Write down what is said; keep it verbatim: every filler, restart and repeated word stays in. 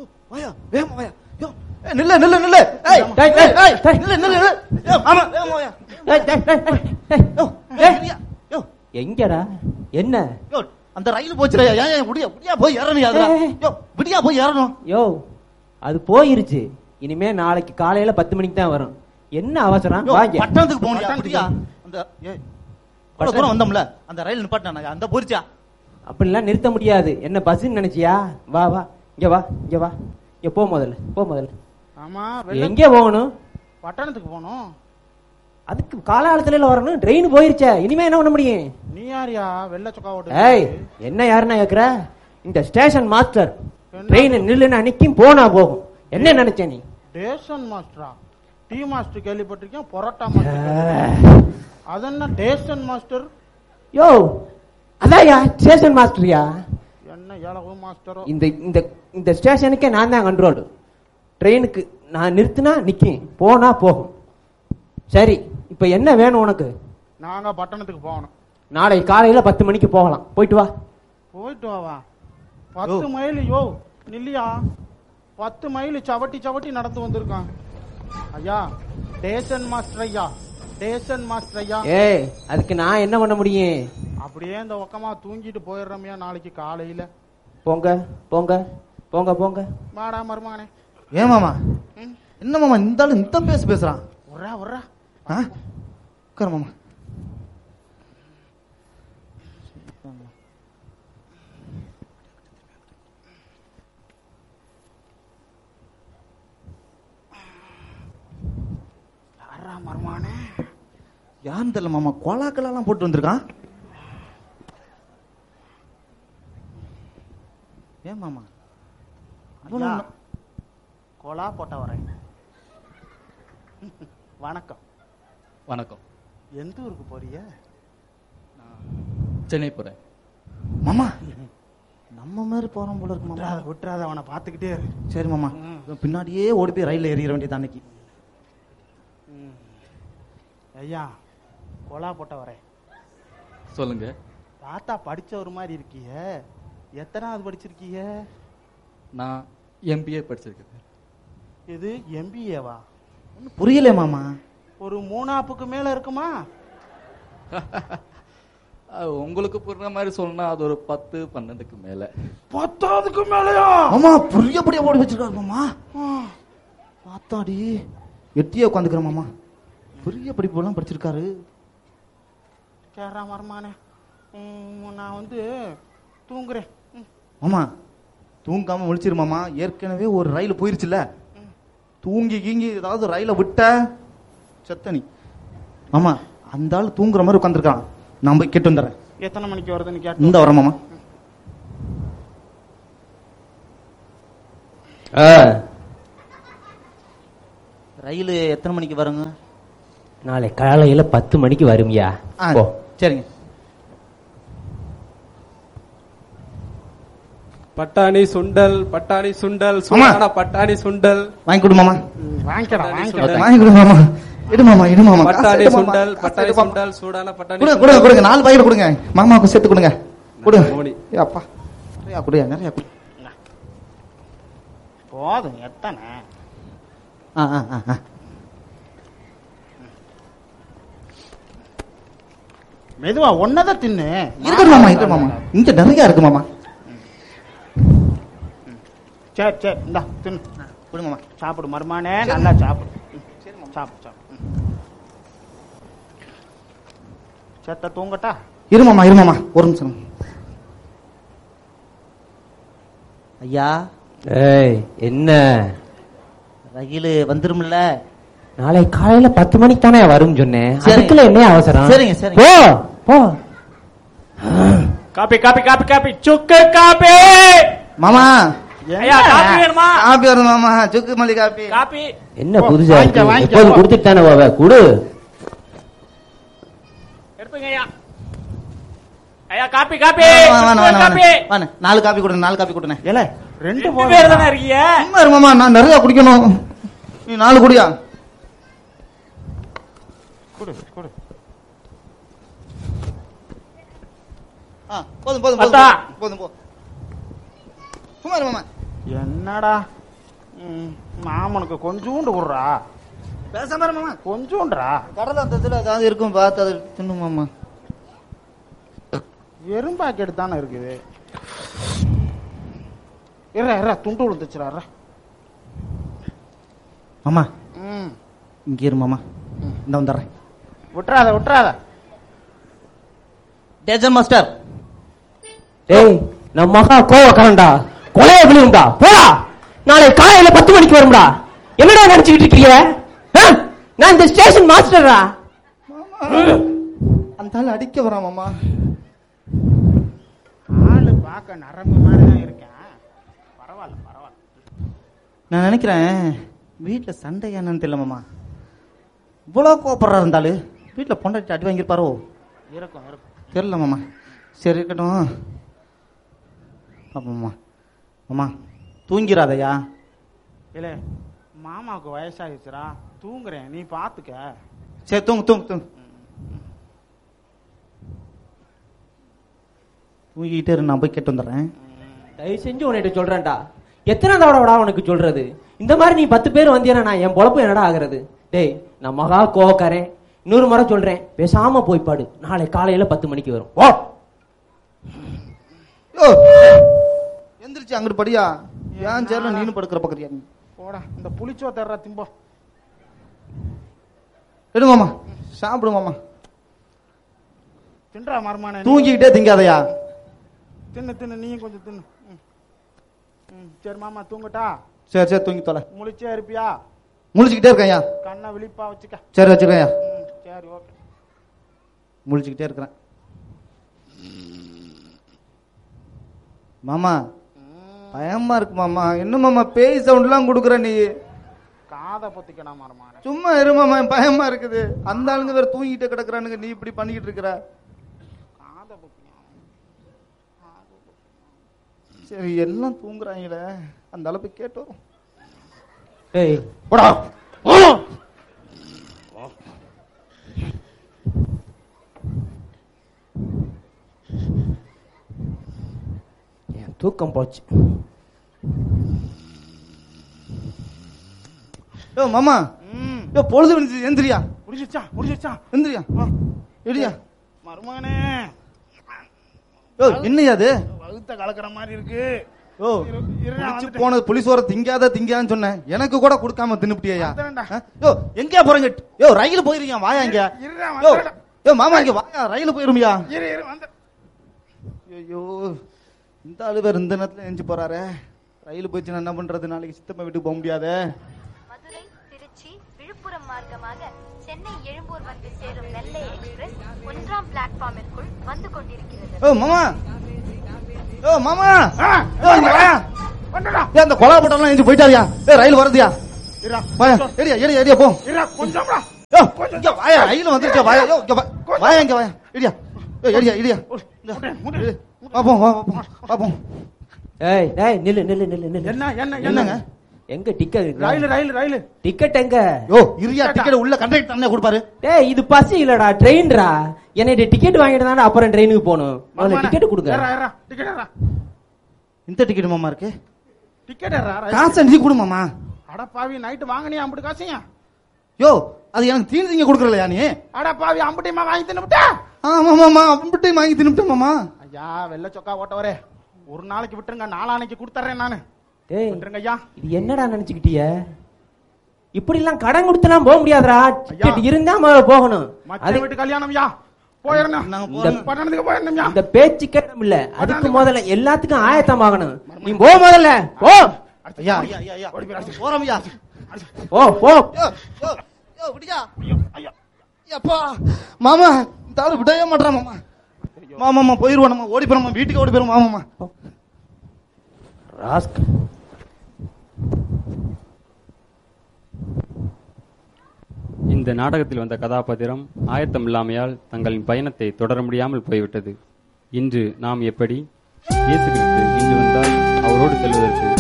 வாயா வேகமா வாயா. யோ நில்ல நில்ல நில்ல. ஏய் டேய் டேய் டேய் நில்ல நில்ல நில்ல. யோ ஆமா வேகமா வாயா. டேய் டேய் டேய் டேய் யோ யோ எங்கடா என்ன? யோ அந்த ரயில் போச்சுடா. ஏன் ஏன் முடியா முடியா போய் ஏறணும் அதுடா. யோ விடியா போய் ஏறணும். யோ அது போயிருச்சு. இனிமே நாளைக்கு காலையில பத்து மணிக்கு தான் வரும். என்ன அவசரம்? வாங்க பட்டணத்துக்கு போகணும். அப்படியா அந்த ஏய் அவ்வளவு தூரம் வந்தோம்ல அந்த ரயில் நிப்பாட்டினா அந்த போரிச்சா. அப்படிலாம் நிறுத்த முடியாது. என்ன பஸ்ன்னு நினைச்சியா? வா வா இங்க வா இங்க வா இங்க போ முதல்ல போ முதல்ல. ஆமா எங்க போகணும்? பட்டணத்துக்கு போகணும். அதுக்கு காலாலத்துல வரணும். ட்ரெயின் போயிருச்சே. இனிமே என்ன பண்ண முடியும்? நீ யாரியா வெள்ள சொக்கா ஓட்டு? ஏய் என்ன யாருன்னா கேக்குற? இந்த ஸ்டேஷன் மாஸ்டர். ட்ரெயின் நில்லுன்னு அன்னைக்கும் போனா போகும். என்ன நினைச்ச நீ? ஸ்டேஷன் மாஸ்டரா? டீ மாஸ்டர் கேள்விப்பட்டிருக்கேன். பொரோட்டா மாஸ்டர். அது என்ன ஸ்டேஷன் மாஸ்டர்? யோ அதான்யா ஸ்டேஷன் மாஸ்டர்யா. என்ன ஏழவு மாஸ்டரோ? இந்த இந்த இந்த ஸ்டேஷனுக்கே நான் தான் கண்ட்ரோல். ட்ரெயினுக்கு நான் நிறுத்தினா நிக்கும், போனா போகும். சரி இப்ப என்ன வேணும் உனக்கு? நாங்க பட்டணத்துக்கு போகணும். நாளை காலையில பத்து மணிக்கு போகலாம். போயிட்டு வா. போயிட்டு வாவா? பத்து மைல் யோ நில்லியா? பத்து மைல் சவட்டி சவட்டி நடந்து வந்திருக்கான் ஐயா. ஸ்டேஷன் மாஸ்டர் ஐயா, ஸ்டேஷன் மாஸ்டர் ஐயா. ஏய் அதுக்கு நான் என்ன பண்ண முடியும்? அப்படியே இந்த பக்கமா தூங்கிட்டு போயிடுறோம்யா நாளைக்கு காலையில. போங்க போங்க போங்க போங்க. வாடா மருமகனே. ஏன் மாமா என்ன மாமா இந்த ஆளு இந்த பேச பேசுறான்? உர்ரா உர்ரா உட்கார மாமா. யாரா மருமகனே? யாருன்னு தெரியல மாமா. கோலாக்கெல்லாம் போட்டு வந்திருக்கான். ஏன் மாமா கோலா போட்ட வரேன். வணக்கம். வணக்கம். எந்த ஊருக்கு போறிய? சென்னை போறேன். மாமா நம்ம மாதிரி போறோம் போல இருக்கு மாமா. விட்டுறாத அவனை பாத்துக்கிட்டே இரு. சரி மாமா பின்னாடியே ஓடி போய் ரயில்ல ஏறிட வேண்டியது அன்னைக்கு. ஐயா கோலா போட்ட வரேன். சொல்லுங்க. தாத்தா படிச்ச ஒரு மாதிரி இருக்கிய. எத்தனாவது படிச்சிருக்கீங்க? நான் எம்பிஏ படிச்சிருக்கேன். இது எம்பிஏவா? புரியல மாமா. ஒரு மூணாப்புக்கு மேல இருக்குமா? உங்களுக்கு புரியுற மாதிரி சொன்னா அது ஒரு பத்து பன்னெண்டுக்கு மேல. பத்தாவதுக்கு மேலயா? மாமா புரியபடியா ஓடி வச்சிருக்காரு மாமா. பாத்தாடி எட்டியே உட்காந்துக்கிற மாமா. பெரிய படிப்பு படிச்சிருக்காரு. கேரா மரமானே நான் வந்து தூங்குறேன். மாமா தூங்காம முழிச்சிரு மாமா. ஏற்கனவே ஒரு ரயில் போயிருச்சுல. தூங்கி கீங்கி ஏதாவது ரயில விட்ட செத்தனி மாமா. அந்த ஆள் தூங்குற மாதிரி உட்காந்துருக்கான். நான் போய் கேட்டு வந்துடுறேன். எத்தனை மணிக்கு வருதுன்னு கேட்டு இந்த வரேன் மாமா. ரயில் எத்தனை மணிக்கு வருங்க? நாளை காலையில பத்து மணிக்கு வரும்யா. சரிங்க. பட்டாணி சுண்டல் பட்டாணி சுண்டல் சூடான பட்டாணி சுண்டல் வாங்கி கொடு மாமா. வாங்கிக்கடா வாங்கி கொடு மாமா. இடு மாமா இடு மாமா. பட்டாணி சுண்டல் பட்டாணி சுண்டல் சூடான பட்டாணி கொடுங்க கொடுங்க. நாலு பாக்கெட் கொடுங்க மாமாவுக்கு சேர்த்து கொடுங்க. கொடுங்க. அப்பா நிறையா குடியா நிறையா குடி. போதும் எத்தனை? ஆ ஆ ஆ மெதுவா ஒன்னதான் தின்னு. இருக்கு மாமா இருக்கு மாமா. இங்க நிறைய இருக்கு மாமா. சரி சரி இந்தா தின்னு. கொடுங்க மாமா. சாப்பிடு மருமானே. நல்லா சாப்பிடு. சாப்பிடு சாப்பிடு. செத்த தூங்கட்டா? இரு மாமா இரு மாமா ஒரு நிமிஷம். ஐயா. ஏய் என்ன? ரயில் வந்துரும்ல. நாளை காலையில பத்து மணிக்கு தானே வரும் சொன்னேன். அதுக்குள்ள என்ன அவசரம்? சரிங்க சரி போ போ. காப்பி காப்பி காப்பி காப்பி சுக்கு காப்பி. மாமா ஐயா காப்பி வேணுமா? காப்பி வரும் மாமா. சுக்கு மல்லி காப்பி. காப்பி என்ன புதுசா இருக்கு? எப்போது கொடுத்துட்டு தானே போவ. குடு. எடுத்துங்க ஐயா. ஐயா காப்பி காப்பி காப்பி. நாலு காப்பி கொடுங்க நாலு காப்பி கொடுங்க. ஏல ரெண்டு பேர் தானே இருக்கீங்க. மாமா நான் நிறைய குடிக்கணும். நீ நாலு குடியா? குடு குடு. போதும் போதும் போதும் போதும் போ. சும்மா இரு மாமா. என்னடா ம், மாமனுக்கு கொஞ்சூண்டு விடுறா, பேசாம இரு மாமா. கொஞ்சூண்டுறா. கடல அந்த இதுல ஏதாவது இருக்கும் பார்த்து அதை தின்னு மாமா. வெறும் பாக்கெட் தானே இருக்குது. இற இற துண்டு விழுந்துச்சுரா. மாமா ம், இங்க இரு மாமா, இந்த வந்துடுறேன். விட்டுறாத விட்டுறாத. டேஜன் மாஸ்டர். டேய் நம்ம மகா கோவக்காரன்டா, கொலைய விழுந்தா போடா. நாளை காலையில பத்து மணிக்கு வரும்டா. என்னடா நினைச்சுக்கிட்டு இருக்கீங்க? ஆ? நான் இந்த ஸ்டேஷன் மாஸ்டர்ரா. அந்த ஆள் அடிக்க வரான் மாமா. ஆளு பார்க்க நரம்பு மாதிரி தான் இருக்கேன். பரவாயில்ல பரவாயில்ல. நான் நினைக்கிறேன் வீட்டுல சண்டை என்னன்னு தெரியல மாமா. இவ்வளவு கோபப்படுறா இருந்தாலும் வீட்டுல பொண்டாட்டி அடி வாங்கியிருப்பாரோ? இருக்கும் இருக்கும். தெரியல மாமா. சரி இருக்கட்டும். ஆமாம்மா மாமா தூங்கிறாதையா. இல்ல மாமாவுக்கு வயசாகிடுச்சுரா, தூங்குறேன், நீ பாத்துக்க. சரி தூங்கு தூங்கு தூங்கு. தூங்கிக்கிட்டே இரு, நான் போய் கேட்டு வந்துடுறேன். தயவு செஞ்சு உன்கிட்ட சொல்றேன்டா, எத்தனை தடவைடா உனக்கு சொல்றது? இந்த மாதிரி நீ பத்து பேர் வந்தீங்கன்னா நான் என் பொழப்பு என்னடா ஆகுறது? டேய் நான் மகா கோவக்காரன், இன்னொரு முறை சொல்றேன், பேசாம போய் பாடு. நாளை காலையில பத்து மணிக்கு வரும். ஓ எந்திரிச்சு அங்கிட்டு படியா. ஏன் சேர்ல நீனு படுக்கிற பக்கறியா நீ? போடா, இந்த புளிச்சோ தர்ற திம்போ. எடு மாமா, சாப்பிடு மாமா. தின்றா மருமான. தூங்கிக்கிட்டே திங்காதையா. தின்னு தின்னு, நீயும் கொஞ்சம் தின்னு. ம். ம், சரி மாமா தூங்கட்டா? சரி சரி தூங்கி தொலை. முழிச்சே இருப்பியா? முழிச்சுக்கிட்டே இருக்கையா. கண்ணை விழிப்பா வச்சுக்க. சரி வச்சுக்கையா. ம், சரி ஓகே. முழிச்சுக்கிட்டே இருக்கிறேன் மாமா. பயமா இருக்கு மாமா. என்ன மாமா பேய் சவுண்ட் எல்லாம் கொடுக்குற நீ? காதை பொத்திக்கணும் மருமான. சும்மா இரு மாமா, பயமா இருக்குது. அந்த ஆளுங்க வேற தூங்கிட்டே கிடக்குறானுங்க, நீ இப்படி பண்ணிக்கிட்டு இருக்கிற. காதை பொத்திக்கணும். சரி எல்லாம் தூங்குறாங்களே, அந்த அளவுக்கு கேட்டு வரும். டேய் போடா. என் தூக்கம் போச்சு. யோ மாமா, ம், யோ பொழுது விழுந்துச்சு, எந்திரியா முடிச்சிச்சா முடிச்சிச்சா. எந்திரியா. எடியா மருமகனே, யோ என்னையா அது? வகுத்த கலக்கிற மாதிரி இருக்கு. யோ குளிச்சு போனது புலிசோர திங்காத திங்கான்னு சொன்னேன், எனக்கு கூட கொடுக்காம தின்னுப்டியா? யோ எங்கயா போறீங்க? யோ ரயில் போயிருக்கீங்க, வாயா இங்க. யோ யோ மாமா இங்க வாயா, ரயில் போயிருமியா? ஐயோ இந்த ஆளு வேற இந்த நேரத்துல எஞ்சி போறாரு. ரயில் போயிடுச்சுன்னா என்ன பண்றது? நாளைக்கு சித்தப்பா வீட்டுக்கு போக முடியாதே. மதுரை திருச்சி விழுப்புரம் மார்க்கமாக சென்னை எழும்பூர் வந்து சேரும் நெல்லை எக்ஸ்பிரஸ் ஒன்றாம் பிளாட்ஃபார்மிற்குள் வந்து கொண்டிருக்கிறது. ஓ மாமா, ஓ மாமா, ஓ இங்க வாயா. ஏ அந்த கொலா பட்டெல்லாம் எஞ்சி போயிட்டாரியா? ஏ ரயில் வருதுயா. வாயா ஏடியா ஏடியா ஏடியா போ. கொஞ்சம் யோ இங்க வாயா, ரயில் வந்துருச்சா? வாயா யோ இங்க வாயா, இங்க வாயா ஏடியா. ஏ ஏடியா ஏடியா பாப்போம் பாப்போம். ஏய் டேய் நில்லு நில்லு நில்லு நில்லு. என்ன என்ன என்னங்க? என்னங்க? எங்க டிக்கெட்? ரயில் ரயில் ரயில் டிக்கெட் எங்க? யோ இரியா, டிக்கெட் உள்ள கண்டக்டர் அண்ணே கொடுப்பாரு. டேய் இது பஸ் இல்லடா, ட்ரெயின்டா. என்னைய டிக்கெட் வாங்கிட்டு தானே அப்புறம் ட்ரெயினுக்கு போகணும். முதல்ல டிக்கெட் கொடுங்க. டிக்கெட் ஏறா. இந்த டிக்கெட் மாமா இருக்கு. டிக்கெட் ஏறா. காசு நீ கொடு மாமா. அட பாவி, நைட் வாங்கினியா அம்புட்டு காசையா? யோ அது எனக்கு தீனி திங்க கொடுக்கறலையா நீ? அட பாவி, அம்புட்டியமா வாங்கி தின்னுட்டா? ஆமா மாமா, அம்புட்டையும் வாங்கி தின்னுட்டேன் மாமா. ஐயா வெள்ள சொக்கா ஓட்டவரே, ஒரு நாளைக்கு விட்டுருங்க, நாளானைக்கு கொடுத்துறேன் நானு. டேய் விட்டுருங்க ஐயா. இது என்னடா நினைச்சுக்கிட்டிய? இப்படி எல்லாம் கடன் கொடுத்தலாம் போக முடியாதுடா. டிக்கெட் இருந்தா முதல்ல போகணும். மச்ச வீட்டு கல்யாணம் ஐயா, போயிடணும். நாங்க போறோம். பட்டணத்துக்கு போயிடணும் ஐயா. இந்த பேச்சு கேட்டம் இல்ல, அதுக்கு முதல்ல எல்லாத்துக்கும் ஆயத்தமாகணும். நீ போ முதல்ல போ. ஐயா ஐயா ஐயா ஐயா போறோம் ஐயா. போ போ. யோ யோ யோ விடியா. ஐயா அப்பா மாமா, இந்த ஆளு விடவே மாட்டறான் மாமா. மாமாமா போயிருவோம், நம்ம ஓடி போறோம், வீட்டுக்கு ஓடி போறோம் மாமாமா. ராஸ்க். இந்த நாடகத்தில் வந்த கதாபாத்திரம் ஆயத்தம் இல்லாமையால் தங்களின் பயணத்தை தொடர முடியாமல் போய்விட்டது. இன்று நாம் எப்படி இயேசு கிறிஸ்து இன்று வந்தால் அவரோடு செல்வதற்கு